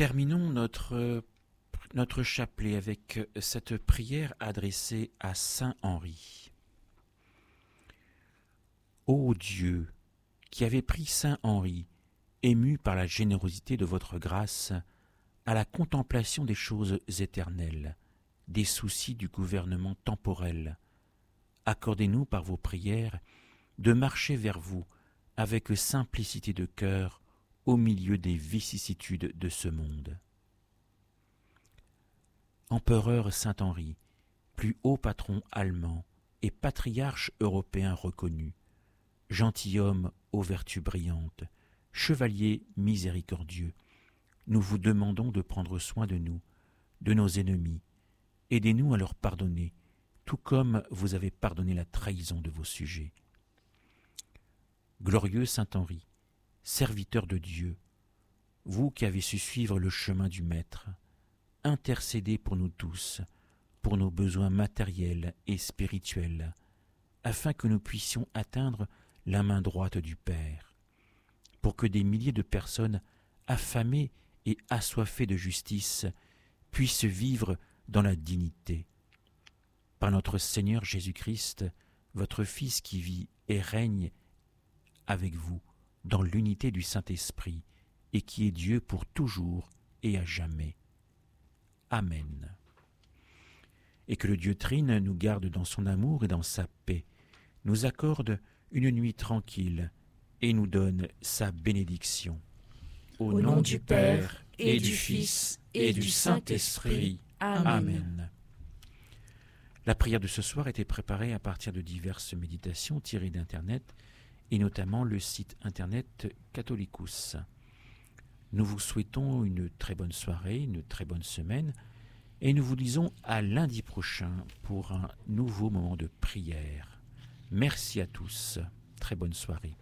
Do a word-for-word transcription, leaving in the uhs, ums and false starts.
Terminons notre, notre chapelet avec cette prière adressée à saint Henri. Ô Dieu, qui avez pris saint Henri, ému par la générosité de votre grâce, à la contemplation des choses éternelles, des soucis du gouvernement temporel, accordez-nous par vos prières de marcher vers vous avec simplicité de cœur au milieu des vicissitudes de ce monde. Empereur saint Henri, plus haut patron allemand et patriarche européen reconnu, gentilhomme aux vertus brillantes, chevalier miséricordieux, nous vous demandons de prendre soin de nous, de nos ennemis. Aidez-nous à leur pardonner, tout comme vous avez pardonné la trahison de vos sujets. Glorieux saint Henri, serviteur de Dieu, vous qui avez su suivre le chemin du Maître, intercédez pour nous tous, pour nos besoins matériels et spirituels, afin que nous puissions atteindre la main droite du Père, pour que des milliers de personnes affamées et assoiffées de justice puissent vivre dans la dignité. Par notre Seigneur Jésus-Christ, votre Fils qui vit et règne avec vous dans l'unité du Saint-Esprit et qui est Dieu pour toujours et à jamais. Amen. Et que le Dieu Trine nous garde dans son amour et dans sa paix, nous accorde une nuit tranquille et nous donne sa bénédiction. Au nom du Père et du Fils et du Saint-Esprit. Amen. Amen. La prière de ce soir était préparée à partir de diverses méditations tirées d'Internet et notamment le site Internet Catholicus. Nous vous souhaitons une très bonne soirée, une très bonne semaine et nous vous disons à lundi prochain pour un nouveau moment de prière. Merci à tous. Très bonne soirée.